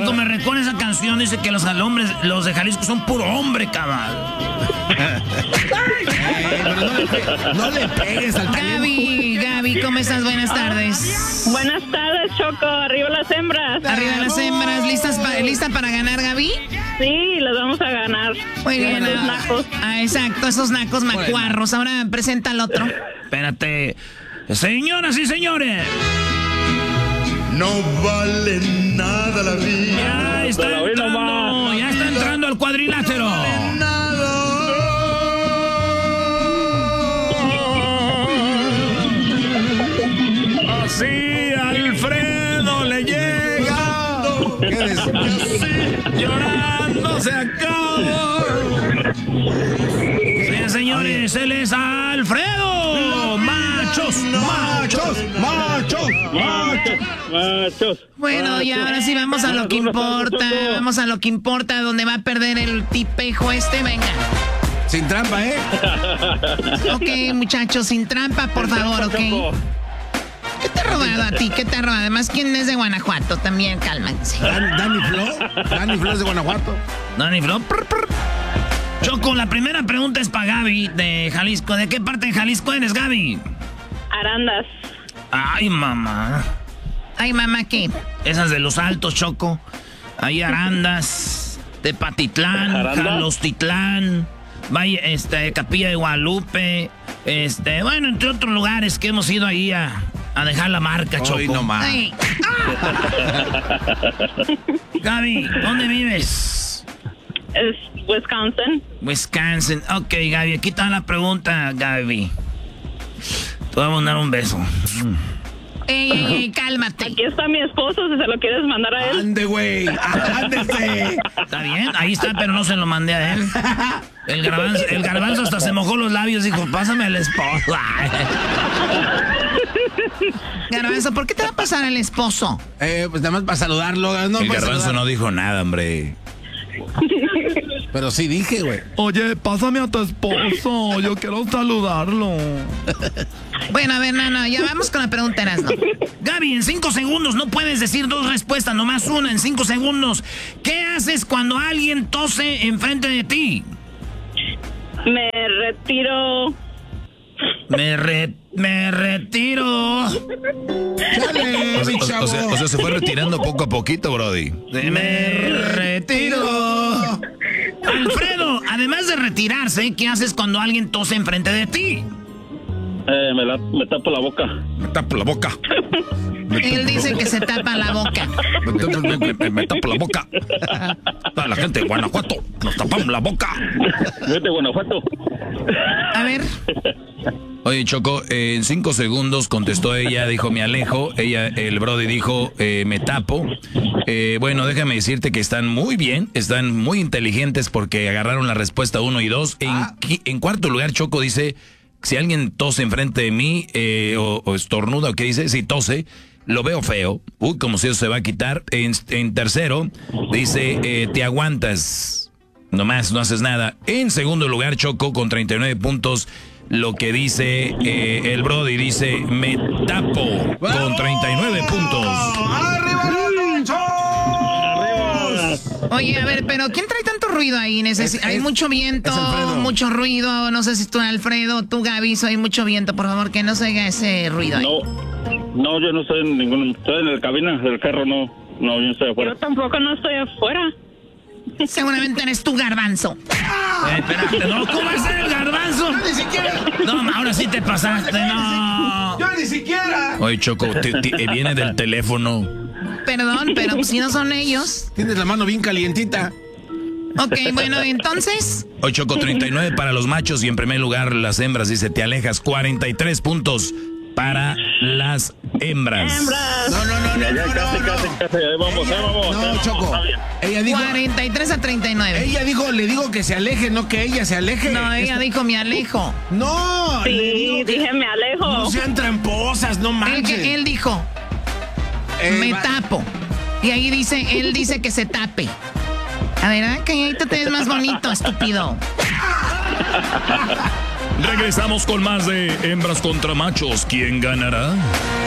Choco, me recuerda esa canción, dice que los hombres, los de Jalisco son puro hombre, cabal. No le pegues al Gaby, ¿cómo estás? Buenas tardes. Buenas tardes, Choco. Arriba las hembras. Arriba las hembras. ¿Lista para ganar, Gaby? Sí, las vamos a ganar. Muy bien. Esos nacos. Exacto, esos nacos macuarros. Ahora presenta al otro. Espérate. Señoras y señores. No vale nada la vida. Ya está entrando al cuadrilátero. Así Alfredo le llega. Llorando se acabó. Sí, señores, él es Alfredo. Machos. Bueno, y ahora sí vamos a lo que importa. Vamos a lo que importa, donde va a perder el tipejo este. Venga. Sin trampa, ¿eh? Ok, muchachos, sin trampa, por favor, ¿ok? ¿Qué te ha robado a ti? ¿Qué te ha robado? Además, ¿quién es de Guanajuato? También, cálmense. ¿Dani Flo? ¿Dani Flo es de Guanajuato? Dani Flo. Choco, la primera pregunta es para Gaby de Jalisco. ¿De qué parte de Jalisco eres, Gaby? Arandas. Ay, mamá. Ay, mamá, ¿qué? Esas de los Altos, Choco. Ahí Arandas, Tepatitlán, Jalostitlán, vaya, Capilla de Guadalupe, bueno, entre otros lugares que hemos ido ahí a dejar la marca, Choco. Ay, no más. Gaby, ¿dónde vives? Es Wisconsin. Wisconsin. Ok, Gaby, aquí está la pregunta, Gaby. Te voy a mandar un beso. Ey, cálmate. Aquí está mi esposo, si se lo quieres mandar a él. Ande, güey, ándese. Está bien, ahí está, pero no se lo mandé a él. El garbanzo hasta se mojó los labios y dijo, pásame al esposo. Garbanzo, ¿por qué te va a pasar el esposo? Pues nada más para saludarlo. No, el para garbanzo saludar. no dijo nada, hombre. Pero sí dije, güey. Oye, pásame a tu esposo, yo quiero saludarlo. Bueno, a ver, no, ya vamos con la pregunta, Erasmo. Gaby, en 5 segundos no puedes decir 2 respuestas, nomás una en 5 segundos. ¿Qué haces cuando alguien tose enfrente de ti? Me retiro. Me retiro. Chale, mi chavo. O sea, se fue retirando poco a poquito, Brody. Me retiro. Alfredo, además de retirarse, ¿qué haces cuando alguien tose enfrente de ti? Me tapo la boca. Me tapo la boca. Él dice que se tapa la boca. Me tapo la boca. La gente de Guanajuato, nos tapamos la boca. Vete, Guanajuato. A ver. Oye, Choco, en 5 segundos contestó ella, dijo me alejo. El Brody dijo me tapo. Bueno, déjame decirte que están muy bien, están muy inteligentes porque agarraron la respuesta 1 y 2. En cuarto lugar, Choco dice, si alguien tose enfrente de mí o estornuda, ¿qué dice? Si tose, lo veo feo. Uy, como si eso se va a quitar. En tercero, dice, te aguantas. Nomás, no haces nada. En segundo lugar, Choco, con 39 puntos, lo que dice el Brody, dice, me tapo, con 39 puntos. Oye, a ver, pero ¿quién trae tanto ruido ahí? Hay mucho viento, mucho ruido. No sé si tú, Alfredo, tú, Gaby, hay mucho viento. Por favor, que no se oiga ese ruido ahí. No, yo no estoy en ningún... Estoy en la cabina del carro, no, yo no estoy afuera. Yo tampoco no estoy afuera. Seguramente eres tú, Garbanzo. Espérate, no, ¿cómo es el garbanzo? Ni siquiera. No, ahora sí te pasaste, no. Yo ni siquiera. Oye, Choco, viene del teléfono. Perdón, pero pues, si no son ellos. Tienes la mano bien calientita. Ok, bueno, entonces. Oye, Choco, 39 para los machos y en primer lugar las hembras, dice, te alejas. 43 puntos para las hembras. No. Casi, ahí vamos. No, Choco. Ella dijo... 43 a 39. Ella dijo, le digo que se aleje, no que ella se aleje. No, ella dijo, me alejo. No. Sí, dije, me alejo. No sean tramposas, no manches. Él dijo, me tapo. Y ahí dice, él dice que se tape. A ver, calladito te ves más bonito, estúpido. Regresamos con más de hembras contra machos. ¿Quién ganará?